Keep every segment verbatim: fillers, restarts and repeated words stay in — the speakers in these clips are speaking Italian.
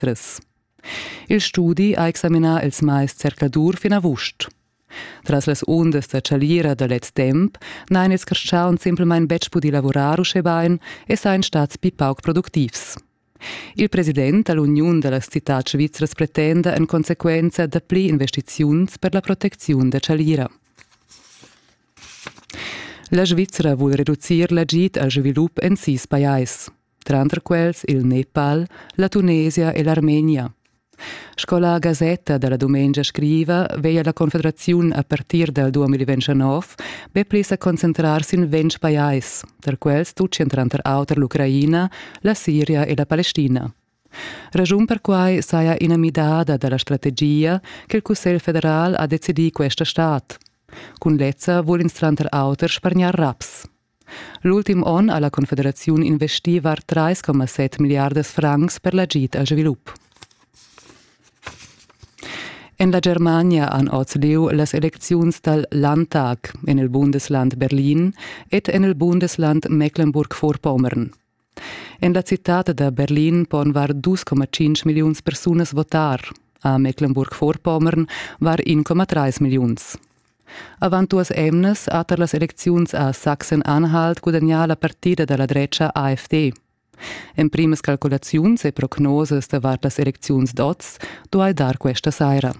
Il studi ha examinà ils mais cercadur fin a vust. Tras las ondas da cialira da let's temp, nain ils carschaun semplemain bec pudi lavorar usche bain e sain stats pi pauc productivs. Il president all'Union de las citats svizras pretenda en consequenza da pli investiziuns per la proteziun da cialira. La Svizra vuol reducir l'agit al svilup en sis pajais, tranter quels il Nepal, la Tunesia e l'Armenia. Scola Gazetta della domenica scriva veia la Confederaziun a partir del duemilaventinove be plis a concentrarsi in venti pajais, ter quels tutti entranter auter l'Ucraina, la Siria e la Palestina. Ragiun per quai saia inamidada della strategia che il Cussel federal ha decidi questa stat. Cun lezza vuol instranter auter spargnar raps. L'ultim on alla Confederaziun investi var tre komma sette miliardes francs per l'agit al svilup. En la Germania han oz liu las elecziuns dal Landtag en el Bundesland Berlin et en el Bundesland Mecklenburg-Vorpommern. En la città da Berlin pon var due komma cinque milions personas votar, a Mecklenburg-Vorpommern var uno komma tre milions. Avant duas emnes ater las elecziuns a Sachsen-Anhalt guadagna la partida della dreccia A F D. En primas calculaziuns e prognoses da vart las elecziuns d'oz duai dar questa saira.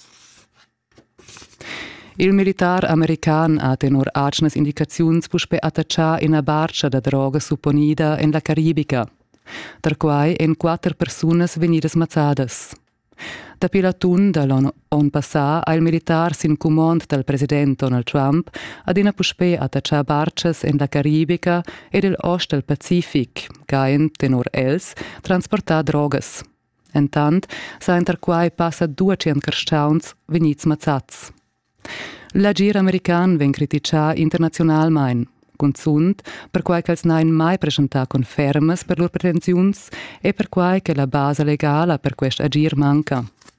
Il militar american ha tenor acnas indicaziuns puspe attaccia in a barcia da droga supponida en la Caribica, ter quai en quattro personas venidas mazzadas. Da pilatun dall'on on passà ha il militar sin comand del president Donald Trump ad ina puspe attaccia barcias en la Caribica ed el ost del Pacific, gaen tenor els transportar drogas. Entant, sa inter quai passa duecent carstauns venits mazzats. L'agir american ven criticà internazionalmein, consund per quai che els nain mai presentà confermes per lor pretenziuns e per quai che la base legala per quest agir manca.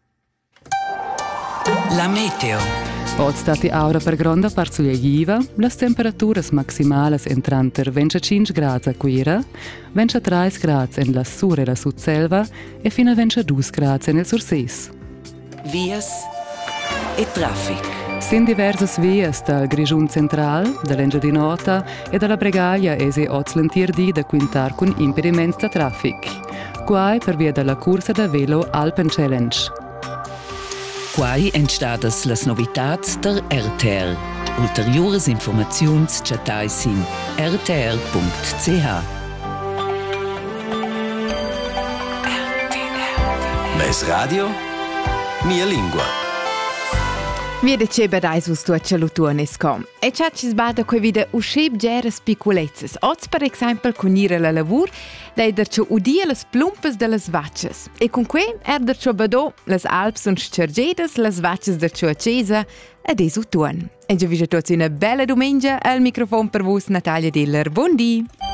La meteo. Od stati aura per gronda parzugliegiva, las temperaturas maximales entranter venticinque gradi a Quira, ventitré gradi en la sur e la sudselva e fino a ventidue gradi en el surses. Vias e traffic. Sin diversas vias dal Grigiun Central, dall'Engiadinota e dalla Bregaglia esi oz lentir di da quintar con impediments da traffic. Quai per via della corsa da velo Alpen Challenge. Quai entstadas las novitats der R T R. Ulteriores informaziuns chatai sin r t r punct c h. Mes radio, mia lingua. Vede c'è badais us tu celutuones com. E c'ha ci sbada coi vide uscheb geres piculezzes. Oz per esempio con ire la lavur, dai der c'ho udia las plumpes de las vacces. E con que er der c'ho bado las Alps und Scergedes, las vacces der c'ho accesa ed esu tuon. E già vi c'è una bella domenica al microfono per vos Natalia Diller. Buon dì!